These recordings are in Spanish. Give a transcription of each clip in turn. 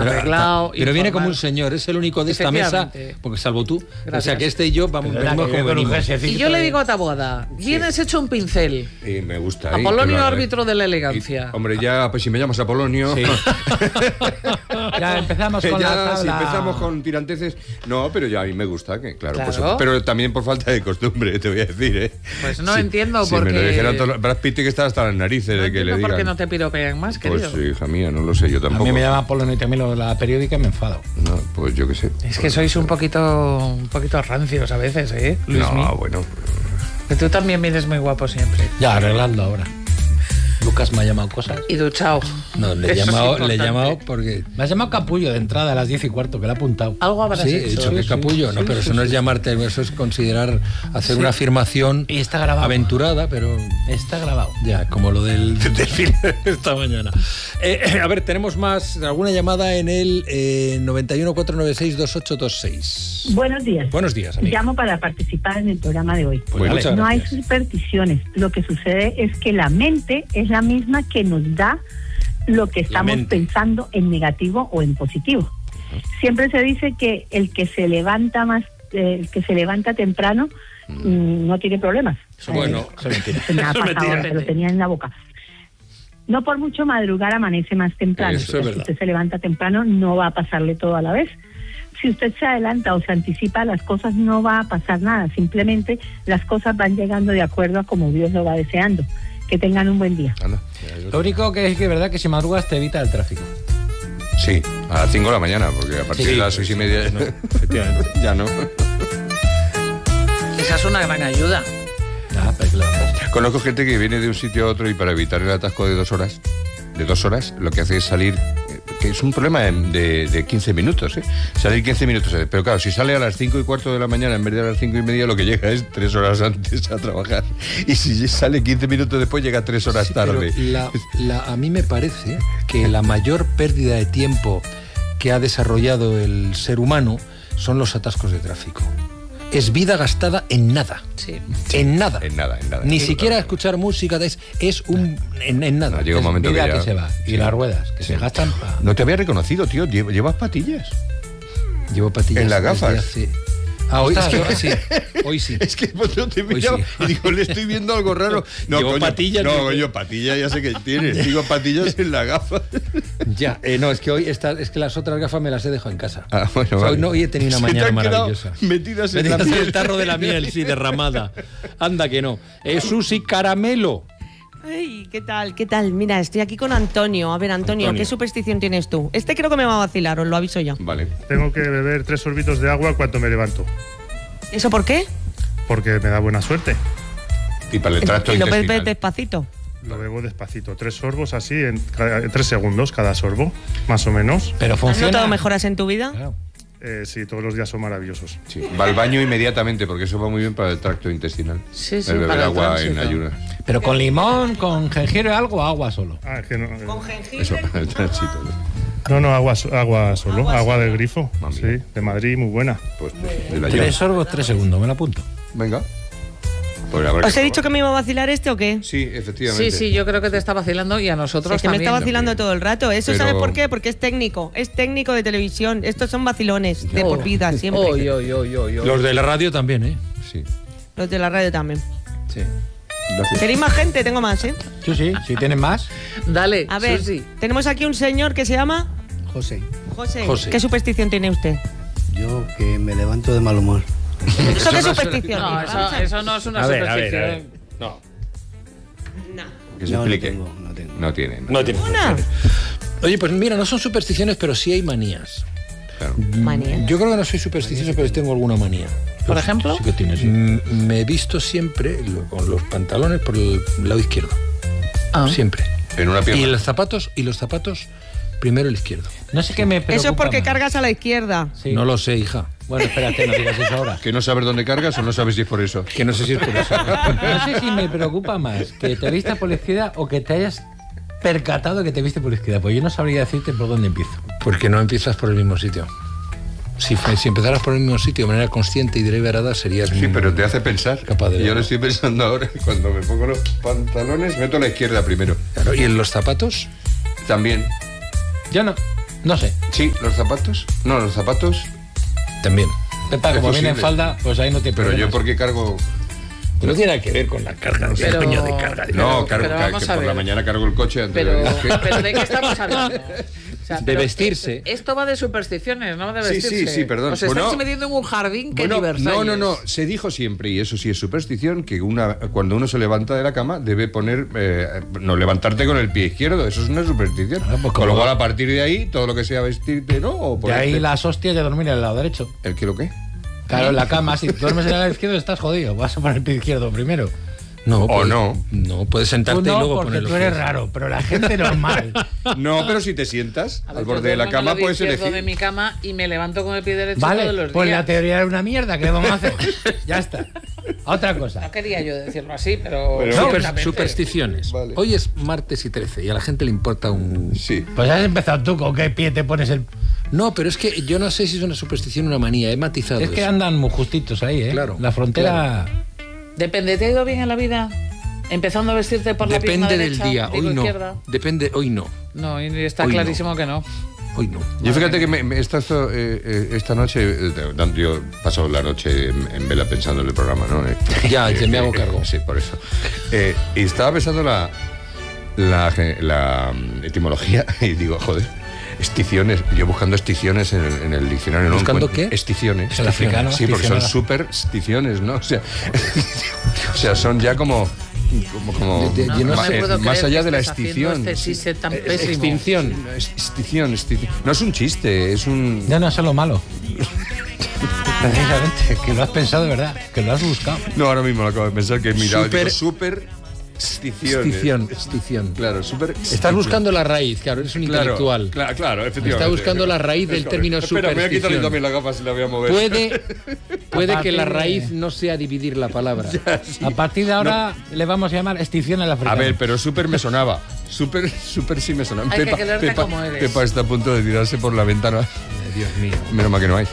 arreglado. Pero viene como un señor, es el único de esta mesa, porque salvo tú. Gracias. O sea que este y yo venimos como venimos. Y yo le digo a Taboada, vienes hecho un pincel. Y me gusta. Apolonio, árbitro de la elegancia. Hombre, ya, pues si me llamas Apolonio. Sí. Ya empezamos con la tabla. Si empezamos con tiranteces. No, pero ya a mí me gusta, que claro. Claro. Pues, pero también por falta de costumbre, te voy a decir, ¿eh? Pues no entiendo por qué. Si me lo dijeran todos, Brad Pitt que está hasta las narices de que le digan. ¿Por qué no te piropean más, querido? Pues hija mía, no lo sé, yo tampoco. A mí me llama Apolonio y también la periódica y me enfado. No, pues yo qué sé. Es que sois un poquito rancios a veces, ¿eh, Luismi? No, bueno. Que tú también vienes muy guapo siempre. Ya, arreglando ahora. Lucas me ha llamado cosas. Y duchao. No, le he llamado porque... Me has llamado capullo de entrada a las 10:15, que le he apuntado. Algo habrás Sí, hecho. he dicho que es capullo, ¿no? Pero eso no es llamarte, eso es considerar hacer una afirmación Y está grabado. aventurada, pero... Está grabado. Ya, como lo del desfile de esta mañana. A ver, tenemos más, alguna llamada en el 91-496-2826. Buenos días. Buenos días, amigo. Llamo para participar en el programa de hoy. Pues bueno, muchas No hay gracias. supersticiones. Lo que sucede es que la mente es la misma que nos da lo que estamos pensando en negativo o en positivo. Siempre se dice que el que se levanta temprano no tiene problemas. Bueno, Eso es mentira. Se me ha pasado, se lo tenía en la boca. No por mucho madrugar amanece más temprano. Eso es Si verdad. usted se levanta temprano, no va a pasarle todo a la vez. Si usted se adelanta o se anticipa, las cosas no va a pasar nada. Simplemente las cosas van llegando de acuerdo a como Dios lo va deseando. Que tengan un buen día. Anda. Lo único que es verdad que si madrugas te evita el tráfico. Sí, a las 5 de la mañana, porque a partir de las 6:30 no, efectivamente. ya no. Esa es una gran ayuda. Ya, pero claro. Conozco gente que viene de un sitio a otro y para evitar el atasco de 2 horas, lo que hace es salir, que es un problema de 15 minutos, ¿eh? Salir 15 minutos. Pero claro, si sale a las 5:15 de la mañana en vez de a las 5:30, lo que llega es 3 horas antes a trabajar. Y si sale 15 minutos después, llega 3 horas tarde. Pero a mí me parece que la mayor pérdida de tiempo que ha desarrollado el ser humano son los atascos de tráfico. Es vida gastada en nada. Sí. En nada. En nada. Ni siquiera escuchar música, en nada. No, llega un momento Vida que ya... que se va. Y las ruedas, que se gastan para... No te había reconocido, tío. ¿Llevas patillas? Llevo patillas En las gafas. desde hace... hoy es que sí. Hoy sí. Es que pues, no te Hoy miraba sí. y digo, le estoy viendo algo raro. No, Llevo coño, patillas, no, ¿no? coño, patillas ya sé que tienes. Digo, patillas en la gafa. Ya, no, es que hoy es que las otras gafas me las he dejado en casa. Ah, bueno, O sea, vale. hoy he tenido una Se te mañana han quedado maravillosa. metidas en la En piel. el tarro de la miel, sí, derramada. Anda que no. Susi Caramelo. Ay, ¿qué tal? ¿Qué tal? Mira, estoy aquí con Antonio. A ver, Antonio, Antonio. ¿qué superstición tienes tú? Este creo que me va a vacilar, os lo aviso ya. Vale. Tengo que beber 3 sorbitos de agua cuando me levanto, ¿Eso por qué? porque me da buena suerte. Y para el tracto Y lo bebes intestinal. despacito. Lo bebo despacito, 3 sorbos así, en 3 segundos cada sorbo, más o menos. Pero ¿Has funciona. notado mejoras en tu vida? Claro. Sí, todos los días son maravillosos. Sí. Va al baño inmediatamente, porque eso va muy bien para el tracto intestinal. Sí, sí, el beber para el agua en tránsito. ayunas. Pero con limón, con jengibre, algo, agua solo. Ah, es que no, ¿Con jengibre? Eso para el tránsito. ¿no? no, agua solo, agua del grifo, Mami. sí, de Madrid, muy buena. Pues de la 3 llave. sorbos, 3 segundos, me lo apunto. Venga. Pues habrá ¿Os he dicho que me iba a vacilar este o qué? Sí, efectivamente. Sí, yo creo que te está vacilando y a nosotros Es que me también. está vacilando todo el rato. ¿Eso Pero- sabes por qué? Porque es técnico de televisión. Estos son vacilones de por vida, siempre. Los de la radio también, ¿eh? Sí. Los de la radio también. Sí. Gracias. ¿Queréis más gente? Tengo más, ¿eh? Sí, si tienes más. Dale, A ver, Susi. tenemos aquí un señor que se llama José, José. José. ¿Qué superstición tiene usted? yo que me levanto de mal humor. ¿Eso qué superstición? No, es? Vamos a ver. eso no es una A ver, superstición. No. No. Que se No, explique. no tengo. No tiene. No tiene. Una. Oye, pues mira, no son supersticiones, pero sí hay manías. Claro. Manía. Yo creo que no soy supersticioso, pero tengo alguna manía. ¿Por ejemplo? Sí que tienes, sí. Me he visto siempre con los pantalones por el lado izquierdo. Ah. Siempre. En una pierna. Y los zapatos primero el izquierdo. No sé qué me preocupa Eso es porque más. cargas a la izquierda. Sí. No lo sé, hija. Bueno, espérate, no digas eso ahora. ¿Que no sabes dónde cargas o no sabes si es por eso? Que no sé si es por eso. No sé si me preocupa más que te vistas por la izquierda o que te hayas percatado que te viste por la izquierda. Pues yo no sabría decirte por dónde empiezo. Porque no empiezas por el mismo sitio. Si empezaras por el mismo sitio de manera consciente y deliberada, serías... Sí, pero te hace pensar. Capaz de Y yo verlo. lo estoy pensando ahora. Cuando me pongo los pantalones, meto la izquierda primero. Claro, ¿y en los zapatos? También. Yo no. No sé. Sí, los zapatos. No, los zapatos. También. Pepa, Es como viene en posible. falda, pues ahí no te Pero yo, ¿por qué cargo? No tiene nada que ver con la carga. No sé, Pero- coño de carga. No, cargo, pero vamos que a por la ver. mañana cargo el coche antes Pero, de... pero ¿de qué estamos hablando? O sea, De pero vestirse. Esto va de supersticiones, no de Sí, sí, vestirse. sí, perdón. Os estáis Bueno, metiendo en un jardín que Bueno, ni Versalles. no. Se dijo siempre, y eso sí es superstición, que cuando uno se levanta de la cama debe poner... no levantarte con el pie izquierdo. Eso es una superstición. Ah, pues con lo como- cual, a partir de ahí, todo lo que sea vestirte, ¿no? O De ahí ponerte- las hostias de dormir en el lado derecho. ¿El qué lo qué? Claro, en la cama, si duermes en el lado izquierdo estás jodido. Vas a poner el pie izquierdo primero. No, O no. No, puedes sentarte Tú y no, luego porque poner los tú eres pies. raro, pero la gente normal. No, pero si te sientas A ver, al yo borde de la duermo en el cama, lado puedes izquierdo elegir. de mi cama y me levanto con el pie derecho todos Vale, los pues días. la teoría era una mierda, ¿qué vamos a hacer? Ya está. Otra cosa. No quería yo decirlo así, pero... Pero- Exactamente. Supersticiones. Vale. Hoy es martes y 13 y a la gente le importa un... Sí. Pues has empezado tú, ¿con qué pie te pones el...? No, pero es que yo no sé si es una superstición o una manía. He matizado Es que eso. andan muy justitos ahí, ¿eh? Claro, La frontera... Depende, ¿te ha ido bien en la vida? Empezando a vestirte por la pierna Depende del derecha, día. digo, Hoy no. izquierda. Depende, hoy no. No, y está Hoy clarísimo que no. Hoy no. Yo fíjate que esta noche, yo he pasado la noche en vela pensando en el programa, ¿no? Ya, me hago cargo. Sí, por eso. Y estaba pensando la etimología y digo, joder, esticiones. Yo buscando esticiones en el diccionario. ¿No ¿Buscando encuentro? qué? Esticiones. Es el africano, Sí, porque son esticionada. supersticiones, ¿no? O sea, son ya como Yo no más, sé, puedo más creer allá que de la estés haciendo extinción. este chiste tan pésimo. Extinción. Extinción. No es un chiste, es un... Ya no es lo malo. Precisamente, que lo has pensado de verdad, que lo has buscado. No, ahora mismo lo acabo de pensar que he mirado. Super- Supersticiones. Extinción. Claro, Estás buscando la raíz, claro, eres un intelectual. Claro, efectivamente. Está buscando la raíz del término Espera, me voy a quitar yo superstición. también las gafas y la voy a mover. Puede que la partir de- raíz no sea dividir la palabra. A partir de ahora le vamos a llamar extinción al A africano. ver, pero súper me sonaba. Súper sí me sonaba. Hay que quererte como eres. Pepa está a punto de tirarse por la ventana. Dios mío. Menos mal que no hay.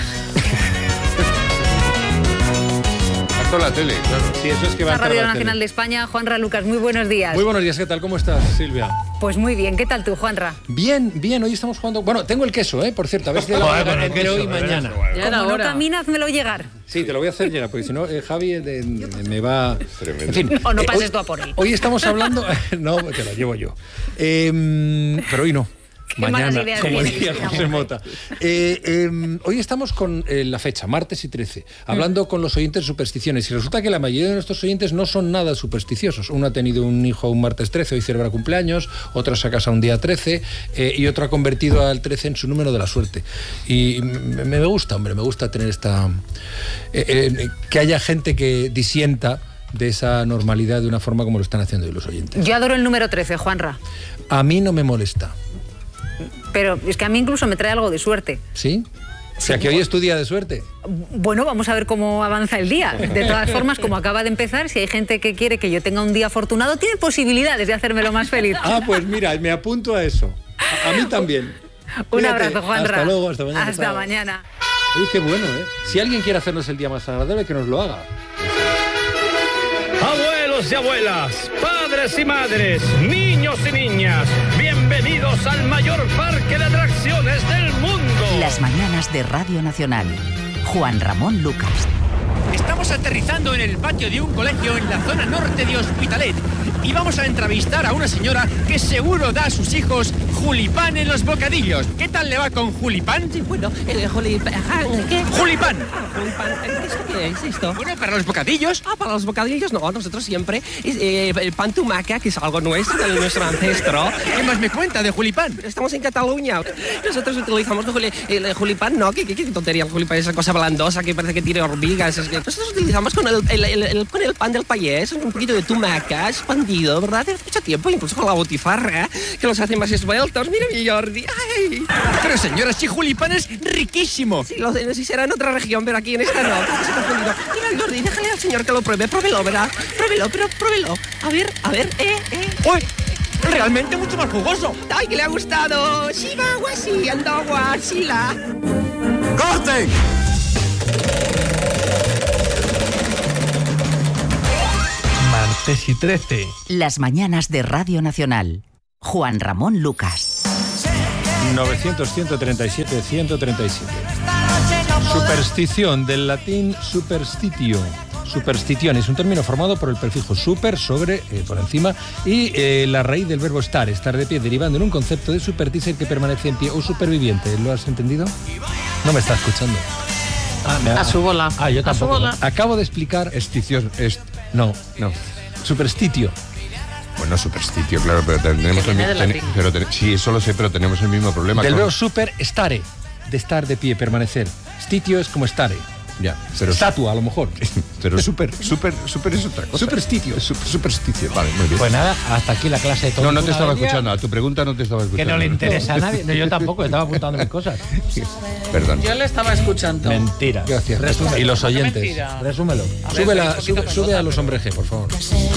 Haz la tele, claro. Sí, eso es que va La a entrar Radio la Nacional tele. de España, Juanra Lucas, muy buenos días. Muy buenos días, ¿qué tal? ¿Cómo estás, Silvia? Pues muy bien, ¿qué tal tú, Juanra? Bien, hoy estamos jugando... Bueno, tengo el queso, por cierto, a ver si te lo Joder, voy a con el entre queso, hoy y de veras. mañana. Ya era Como no hora. caminas, házmelo llegar. Sí, te lo voy a hacer llegar, porque si no, Javi me va... Tremendo. En fin, O no pases hoy- tú a por él. Hoy estamos hablando... No, te lo llevo yo. Pero hoy no. Qué Mañana, malas ideas como tienes, diría mira, José hombre. Mota. Hoy estamos con la fecha, martes y 13, hablando con los oyentes de supersticiones. Y resulta que la mayoría de nuestros oyentes no son nada supersticiosos. Uno ha tenido un hijo un martes 13, hoy celebra cumpleaños, otro se ha casado un día 13 y otro ha convertido al 13 en su número de la suerte. Y me gusta, hombre, me gusta tener esta... que haya gente que disienta de esa normalidad de una forma como lo están haciendo hoy los oyentes. Yo adoro el número 13, Juanra. A mí no me molesta. Pero es que a mí incluso me trae algo de suerte. ¿Sí? O sea, que hoy es tu día de suerte. Bueno, vamos a ver cómo avanza el día. De todas formas, como acaba de empezar, si hay gente que quiere que yo tenga un día afortunado, tiene posibilidades de hacérmelo más feliz. Ah, pues mira, me apunto a eso. A mí también. Un Cuídate. abrazo, Juanra. Hasta luego, hasta mañana. Hasta Chao. mañana. Oye, qué bueno, ¿eh? Si alguien quiere hacernos el día más agradable, que nos lo haga. Abuelos y abuelas, padres y madres, niños y niñas, bienvenidos al mayor parque de atracciones del mundo. Las mañanas de Radio Nacional. Juan Ramón Lucas. Estamos aterrizando en el patio de un colegio en la zona norte de Hospitalet y vamos a entrevistar a una señora que seguro da a sus hijos julipán en los bocadillos. ¿Qué tal le va con julipán? Sí, bueno, julipán, ¿qué? ¡Julipán! Julipán, ¿qué es esto? Bueno, para los bocadillos. Ah, para los bocadillos no, nosotros siempre el pan tumaca, que es algo nuestro, de nuestro ancestro. ¿Qué más me cuenta de julipán? Estamos en Cataluña. Nosotros utilizamos el julipán, ¿no? ¿Qué tontería el julipán? Esa cosa blandosa que parece que tiene hormigas. Es que nosotros utilizamos con el pan del payés, un poquito de tumaca expandido, ¿verdad? De mucho tiempo, incluso con la botifarra, que los hace más esbeltos. Mira mi Jordi. ¡Ay! Pero señora, si julipán es riquísimo. Sí, sí será en otra región, pero aquí en esta no. Se ha confundido. Mira, Jordi, déjale al señor que lo pruebe. Pruébelo, ¿verdad? Pruébelo, pero pruébelo. A ver, ¡Uy! Realmente mucho más jugoso. ¡Ay, que le ha gustado! ¡Shiba, guasi, andagua, sila! ¡Corten! Martes y 13. Las mañanas de Radio Nacional. Juan Ramón Lucas. 900-137-137. Superstición, del latín superstitio. Superstición es un término formado por el prefijo super, sobre, por encima, y la raíz del verbo estar de pie, derivando en un concepto de supersticio que permanece en pie o superviviente. ¿Lo has entendido? No me está escuchando. A su bola. Yo tampoco. Acabo de explicar... No. Superstitio. Bueno, superstitio, claro, pero tenemos el mismo... Sí, eso lo sé, pero tenemos el mismo problema. Del verbo super, estare, de estar de pie, permanecer. Stitio es como estare. Ya, pero estatua, a lo mejor. Pero super es otra cosa. Superstitio. Supersticio, vale, muy bien. Pues nada, hasta aquí la clase de todo. No te estaba escuchando. A tu pregunta no te estaba escuchando. Que no le interesa a nadie. No, yo tampoco, estaba apuntando mis cosas. Perdón. Yo le estaba escuchando. Mentira. Gracias. Y los oyentes. Resúmelo. Sube a los hombres G, por favor.